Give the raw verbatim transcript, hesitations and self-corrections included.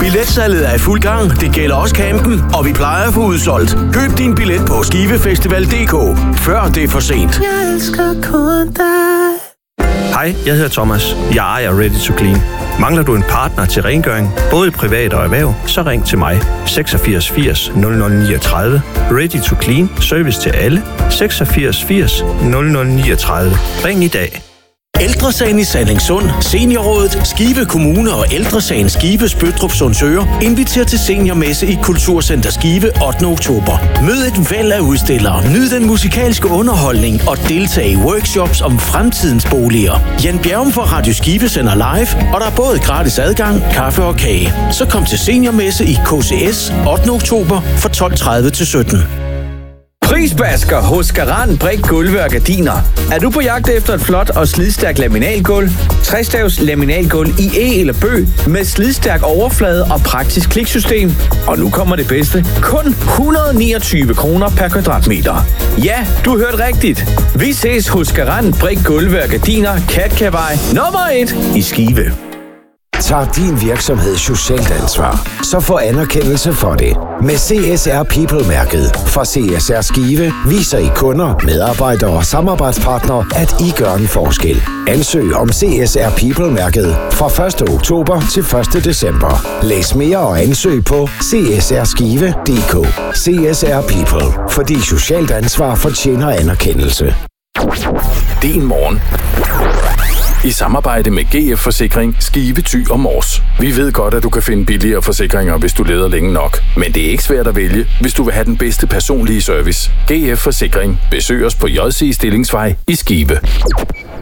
Billetsalget er i fuld gang. Det gælder også campen, og vi plejer at få udsolgt. Køb din billet på skivefestival punktum d k, før det er for sent. Jeg elsker kun dig. Hej, jeg hedder Thomas. Jeg ejer Ready to Clean. Mangler du en partner til rengøring, både privat og erhverv, så ring til mig. seksogfirs firs nul nul niogtredive. Ready to Clean. Service til alle. seksogfirs firs nul nul niogtredive. Ring i dag. Ældresagen i Sallingsund, Seniorrådet, Skive Kommune og Ældresagen Skive Spøttrup Sundsøre inviterer til seniormesse i Kulturcenter Skive ottende oktober. Mød et væld af udstillere, nyd den musikalske underholdning og deltag i workshops om fremtidens boliger. Jan Bjerrum fra Radio Skive sender live, og der er både gratis adgang, kaffe og kage. Så kom til seniormesse i K C S ottende oktober fra tolv tredive til sytten. Prisbasker hos Garant Brik Gulve og Gardiner. Er du på jagt efter et flot og slidstærkt laminalgulv? tres-stavs laminalgulv i E eller bøg med slidstærk overflade og praktisk kliksystem. Og nu kommer det bedste. Kun et hundrede og niogtyve kroner per kvadratmeter. Ja, du hørte rigtigt. Vi ses hos Garant Brik Gulve og Gardiner, Katkavej nummer et i Skive. Tager din virksomhed socialt ansvar, så få anerkendelse for det. Med C S R People-mærket fra C S R Skive viser I kunder, medarbejdere og samarbejdspartnere, at I gør en forskel. Ansøg om C S R People-mærket fra første oktober til første december. Læs mere og ansøg på c s r skive punktum d k. C S R People, fordi socialt ansvar fortjener anerkendelse. Din morgen. I samarbejde med G F Forsikring, Skive, Thy og Mors. Vi ved godt, at du kan finde billigere forsikringer, hvis du leder længe nok. Men det er ikke svært at vælge, hvis du vil have den bedste personlige service. G F Forsikring. Besøg os på J C Stillingsvej i Skive.